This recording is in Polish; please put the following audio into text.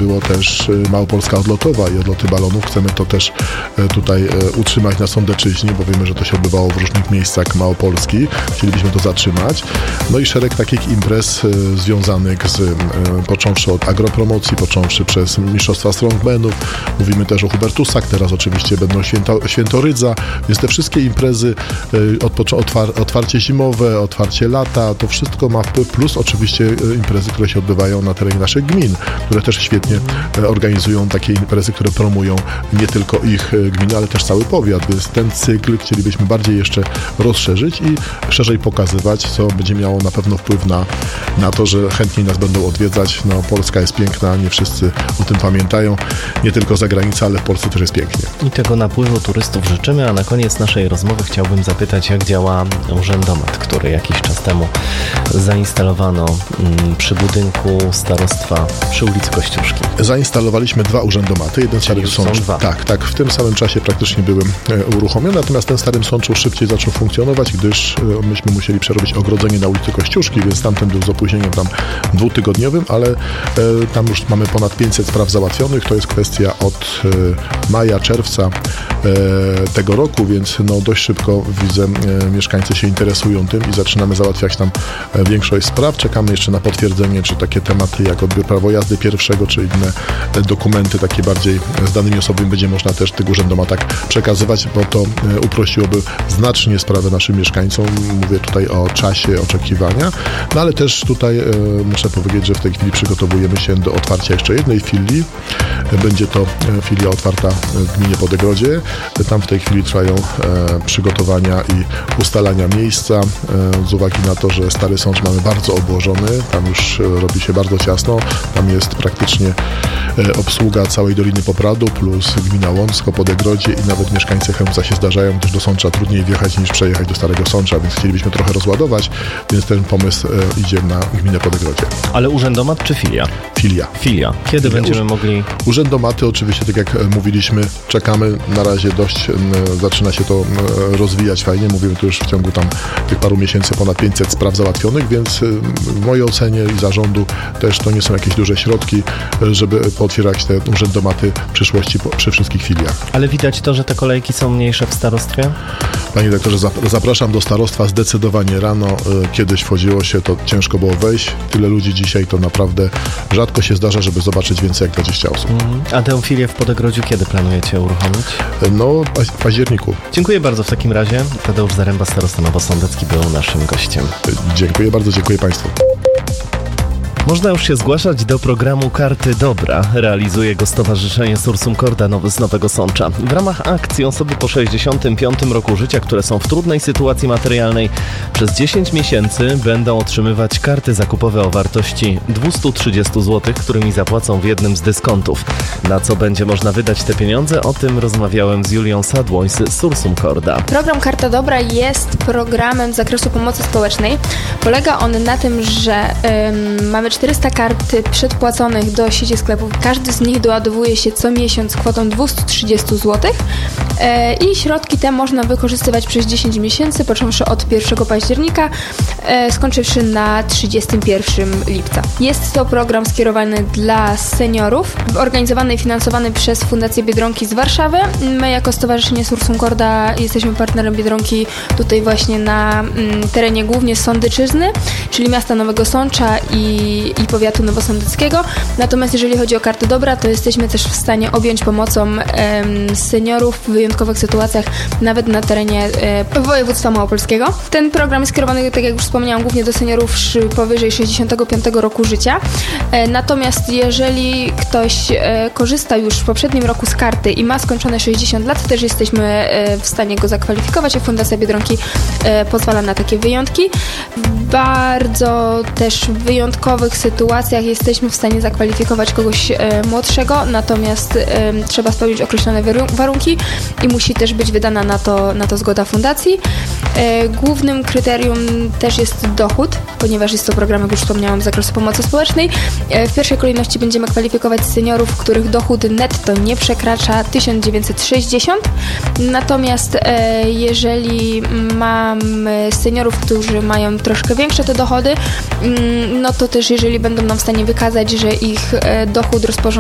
było też Małopolska odlotowa i odloty balonów. Chcemy to też tutaj utrzymać na Sądeczyźnie, bo wiemy, że to się odbywało w różnych miejscach Małopolski. Chcielibyśmy to zatrzymać. No i szereg takich imprez związanych począwszy od agropromocji, począwszy przez mistrzostwa strongmanów. Mówimy też o Hubertusach, teraz oczywiście będą święto Rydza, więc te wszystkie imprezy, otwarcie zimowe, otwarcie lata, to wszystko ma wpływ, plus oczywiście imprezy, które się odbywają na terenie naszych gmin, które też świetnie organizują takie imprezy, które promują nie tylko ich gminy, ale też cały powiat, więc ten cykl chcielibyśmy bardziej jeszcze rozszerzyć i szerzej pokazywać, co będzie miało na pewno wpływ na to, że chętniej nas będą odwiedzać. No, Polska jest piękna, nie wszyscy o tym pamiętają, nie tylko za granicą, ale w Polsce też jest pięknie. I tego napływu turystów życzymy, a na koniec naszej rozmowy chciałbym zapytać, jak działa urzędomat, który jakiś czas temu zainstalowano przy budynku starostwa przy ulicy Kościuszki. Zainstalowaliśmy 2 urzędomaty. Jeden w Starym Sączu. Tak, w tym samym czasie praktycznie były uruchomione, natomiast ten w Starym Sączu szybciej zaczął funkcjonować, gdyż myśmy musieli przerobić ogrodzenie na ulicy Kościuszki, więc tamten był z opóźnieniem 2-tygodniowym, ale tam już mamy ponad 500 spraw załatwionych. To jest kwestia od maja, czerwca tego roku, więc no dość szybko widzę, mieszkańcy się interesują tym i zaczynamy załatwiać tam większość spraw. Czekamy jeszcze na potwierdzenie, czy takie tematy jak odbiór prawa jazdy pierwszego, czy inne dokumenty takie bardziej z danymi osobami będzie można też w tych urzędomatach przekazywać, bo to uprościłoby znacznie sprawę naszym mieszkańcom. Mówię tutaj o czasie oczekiwania, no ale też tutaj muszę powiedzieć, że w tej chwili przygotowujemy się do otwarcia jeszcze jednej filii. Będzie to filia otwarta w gminie Podegrodzie. Tam w tej chwili trwają przygotowania i ustalania miejsca. Z uwagi na to, że Stary Sącz mamy bardzo obłożony, tam już robi się bardzo ciasno. Tam jest praktycznie obsługa całej Doliny Popradu plus gmina Łącko, Podegrodzie i nawet mieszkańcy Chełmca się zdarzają, gdyż do Sącza trudniej wjechać niż przejechać do Starego Sącza, więc chcielibyśmy trochę rozładować, więc ten pomysł idzie na gminę Podegrodzie. Ale urzędomat czy filia? Filia. Kiedy będziemy mogli... Urzędomaty oczywiście, tak jak mówiliśmy, czekamy. Na razie dość zaczyna się to rozwijać fajnie. Mówimy tu już w ciągu tam tych paru miesięcy ponad 500 spraw załatwionych, więc w mojej ocenie i zarządu też to nie są jakieś duże środki, żeby pootwierać te urzędomaty w przyszłości przy wszystkich filiach. Ale widać to, że te kolejki są mniejsze w starostwie? Panie doktorze, zapraszam do starostwa zdecydowanie rano. Kiedyś wchodziło się, to ciężko było wejść. Tyle ludzi dzisiaj to naprawdę rzadko się zdarza, żeby zobaczyć więcej jak 20 osób. A tę filię w Podegrodziu kiedy planujecie uruchomić? No, w październiku. Dziękuję bardzo w takim razie. Tadeusz Zaręba, starosta nowosądecki, był naszym gościem. Dziękuję bardzo, dziękuję Państwu. Można już się zgłaszać do programu Karty Dobra. Realizuje go Stowarzyszenie Sursum Corda z Nowego Sącza. W ramach akcji osoby po 65 roku życia, które są w trudnej sytuacji materialnej, przez 10 miesięcy będą otrzymywać karty zakupowe o wartości 230 zł, którymi zapłacą w jednym z dyskontów. Na co będzie można wydać te pieniądze? O tym rozmawiałem z Julią Sadłoń z Sursum Corda. Program Karta Dobra jest programem z zakresu pomocy społecznej. Polega on na tym, że mamy 400 kart przedpłaconych do sieci sklepów. Każdy z nich doładowuje się co miesiąc kwotą 230 zł i środki te można wykorzystywać przez 10 miesięcy, począwszy od 1 października, skończywszy na 31 lipca. Jest to program skierowany dla seniorów, organizowany i finansowany przez Fundację Biedronki z Warszawy. My jako Stowarzyszenie Sursum Corda jesteśmy partnerem Biedronki tutaj właśnie na terenie głównie Sądeczyzny, czyli miasta Nowego Sącza i powiatu nowosądeckiego. Natomiast jeżeli chodzi o Karty Dobra, to jesteśmy też w stanie objąć pomocą seniorów w wyjątkowych sytuacjach, nawet na terenie województwa małopolskiego. Ten program jest skierowany, tak jak już wspomniałam, głównie do seniorów powyżej 65 roku życia. Natomiast jeżeli ktoś korzysta już w poprzednim roku z karty i ma skończone 60 lat, też jesteśmy w stanie go zakwalifikować, a Fundacja Biedronki pozwala na takie wyjątki. W bardzo też wyjątkowych sytuacjach jesteśmy w stanie zakwalifikować kogoś młodszego, natomiast trzeba spełnić określone warunki i musi też być wydana na to zgoda fundacji. Głównym kryterium też jest dochód, ponieważ jest to program, jak już wspomniałam, z zakresu pomocy społecznej. W pierwszej kolejności będziemy kwalifikować seniorów, których dochód netto nie przekracza 1960. Natomiast jeżeli mamy seniorów, którzy mają troszkę większe te dochody, no to też jeżeli będą nam w stanie wykazać, że ich dochód rozporządzony